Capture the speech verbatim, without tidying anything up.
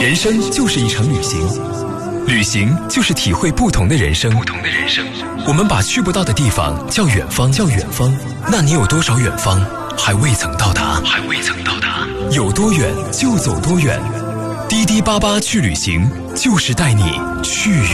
人生就是一场旅行，旅行就是体会不同的人生。不同的人生，我们把去不到的地方叫远方，叫远方。那你有多少远方还未曾到达？还未曾到达，有多远就走多远。滴滴八八去旅行，就是带你去远。